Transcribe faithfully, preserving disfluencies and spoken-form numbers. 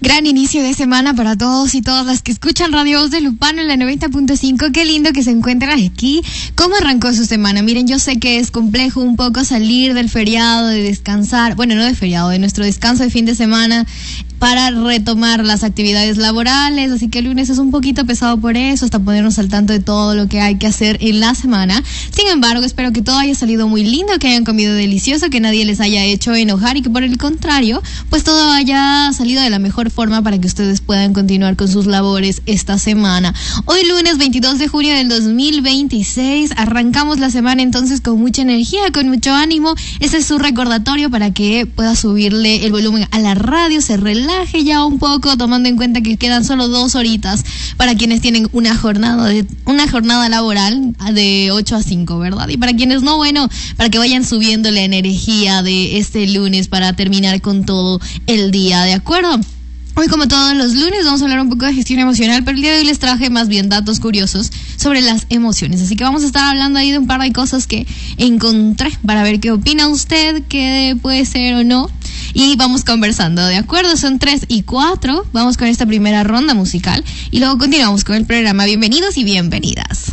Gran inicio de semana para todos y todas las que escuchan Radio Voz de Lupano en la noventa punto cinco. Qué lindo que se encuentran aquí. ¿Cómo arrancó su semana? Miren, yo sé que es complejo un poco salir del feriado, de descansar. Bueno, no de feriado, de nuestro descanso de fin de semana para retomar las actividades laborales, así que el lunes es un poquito pesado por eso, hasta ponernos al tanto de todo lo que hay que hacer en la semana. Sin embargo, espero que todo haya salido muy lindo, que hayan comido delicioso, que nadie les haya hecho enojar y que por el contrario, pues todo haya salido de la mejor forma para que ustedes puedan continuar con sus labores esta semana. Hoy lunes veintidós de junio del dos mil veintiséis, arrancamos la semana entonces con mucha energía, con mucho ánimo. Este es su recordatorio para que pueda subirle el volumen a la radio, se relaje ya un poco, tomando en cuenta que quedan solo dos horitas para quienes tienen una jornada de una jornada laboral de ocho a cinco, ¿verdad? Y para quienes no, bueno, para que vayan subiendo la energía de este lunes para terminar con todo el día, ¿de acuerdo? Hoy, como todos los lunes, vamos a hablar un poco de gestión emocional, pero el día de hoy les traje más bien datos curiosos sobre las emociones. Así que vamos a estar hablando ahí de un par de cosas que encontré para ver qué opina usted, qué puede ser o no. Y vamos conversando, ¿de acuerdo? Son tres y cuatro. Vamos con esta primera ronda musical y luego continuamos con el programa. Bienvenidos y bienvenidas.